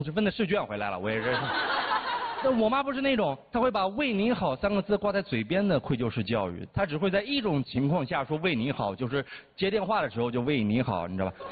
是分的试卷回来了，我也是。那我妈不是那种，她会把为你好3个字挂在嘴边的愧疚式教育，她只会在一种情况下说为你好，就是接电话的时候就为你好，你知道吧？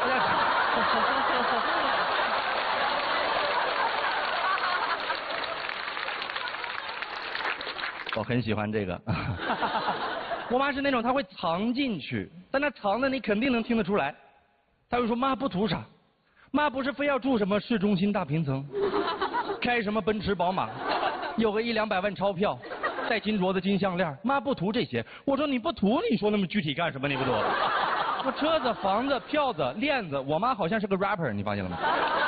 我很喜欢这个。我妈是那种，她会藏进去，但她藏的你肯定能听得出来。她会说：“妈不图啥，妈不是非要住什么市中心大平层，开什么奔驰宝马，有个100-200万钞票，戴金镯子金项链，妈不图这些。”我说：“你不图，你说那么具体干什么？你不图？我车子、房子、票子、链子。”我妈好像是个 rapper， 你发现了吗？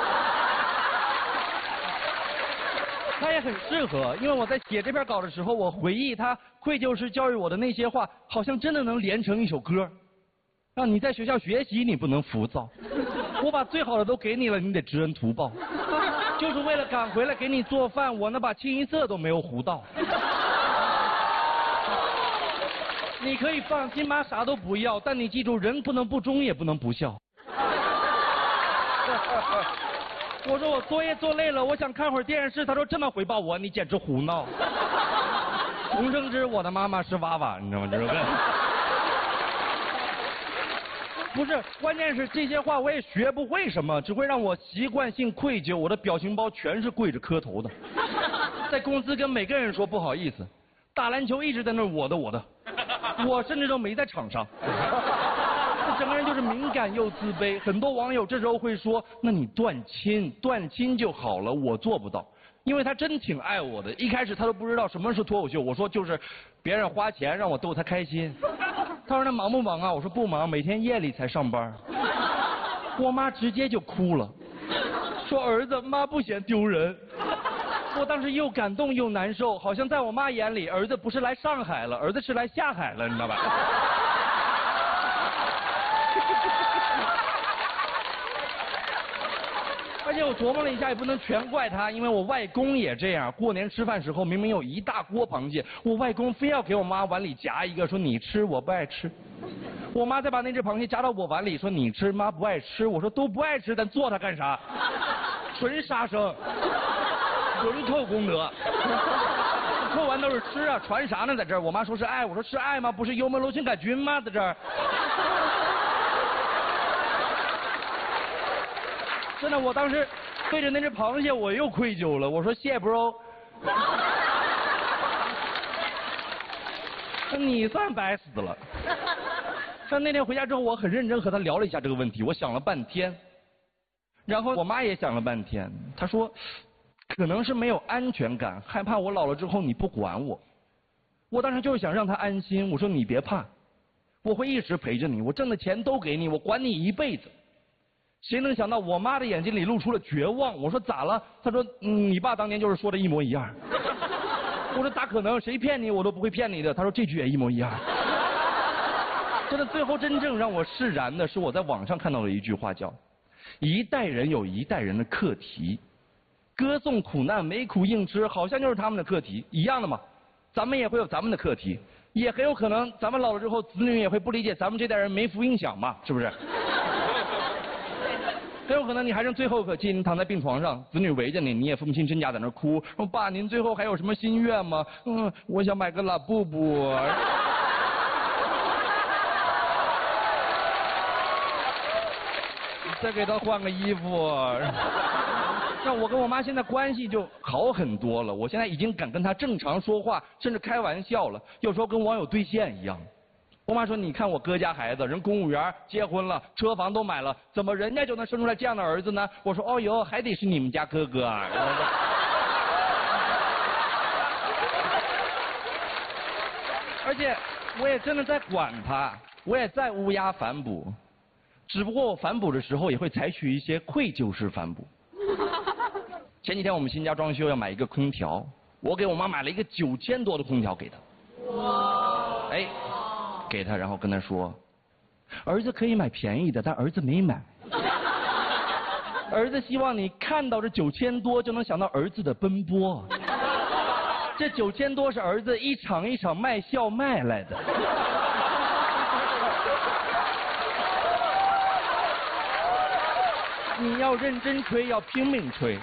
他也很适合，因为我在写这篇稿的时候，我回忆他愧疚式教育我的那些话，好像真的能连成一首歌。让你在学校学习，你不能浮躁。我把最好的都给你了，你得知恩图报。就是为了赶回来给你做饭，我那把清一色都没有糊到。你可以放心，妈啥都不要，但你记住，人不能不忠，也不能不孝。我说我作业做累了，我想看会儿电视。他说这么回报我，你简直胡闹。重生之我的妈妈是娃娃，你知道吗？这个不是，关键是这些话我也学不会什么，只会让我习惯性愧疚。我的表情包全是跪着磕头的，在公司跟每个人说不好意思。打篮球一直在那我的，我甚至都没在场上。整个人就是敏感又自卑，很多网友这时候会说：“那你断亲就好了。”我做不到，因为他真挺爱我的。一开始他都不知道什么是脱口秀，我说就是别人花钱让我逗他开心。他说那忙不忙啊？我说不忙，每天夜里才上班。我妈直接就哭了，说儿子，妈不嫌丢人。我当时又感动又难受，好像在我妈眼里，儿子不是来上海了，儿子是来下海了，你知道吧？而且我琢磨了一下，也不能全怪他，因为我外公也这样。过年吃饭时候，明明有一大锅螃蟹，我外公非要给我妈碗里夹一个，说你吃，我不爱吃。我妈再把那只螃蟹夹到我碗里，说你吃，妈不爱吃。我说都不爱吃，咱做它干啥？纯杀生，纯扣功德。扣完都是吃啊，传啥呢？在这儿，我妈说是爱，我说是爱吗？不是幽门螺旋杆菌吗？在这儿。真的，我当时对着那只螃蟹，我又愧疚了。我说谢 bro， 你算白死了。但那天回家之后，我很认真和他聊了一下这个问题，我想了半天，然后我妈也想了半天。她说，可能是没有安全感，害怕我老了之后你不管我。我当时就是想让她安心，我说你别怕，我会一直陪着你，我挣的钱都给你，我管你一辈子。谁能想到我妈的眼睛里露出了绝望？我说咋了？她说你爸当年就是说的一模一样。我说咋可能？谁骗你我都不会骗你的。她说这句也一模一样。真的，最后真正让我释然的是我在网上看到了一句话，叫一代人有一代人的课题，歌颂苦难没苦硬吃，好像就是他们的课题一样的嘛。咱们也会有咱们的课题，也很有可能咱们老了之后，子女也会不理解咱们这代人没福音享嘛，是不是？很有可能你还剩最后一口气，你躺在病床上，子女围着你，你也分不清真假，在那哭，说爸，您最后还有什么心愿吗？我想买个拉布布。再给他换个衣服。那我跟我妈现在关系就好很多了，我现在已经敢跟她正常说话，甚至开玩笑了，有时候跟网友对线一样。我妈说：“你看我哥家孩子，人公务员结婚了，车房都买了，怎么人家就能生出来这样的儿子呢？”我说：“哦哟，还得是你们家哥哥啊。”而且我也真的在管他，我也在乌鸦反哺，只不过我反哺的时候也会采取一些愧疚式反哺。前几天我们新家装修要买一个空调，我给我妈买了一个9000多的空调给她。哇！哎。给他，然后跟他说，儿子可以买便宜的，但儿子没买。儿子希望你看到这9000多就能想到儿子的奔波。这9000多是儿子一场一场卖笑卖来的。你要认真吹，要拼命吹。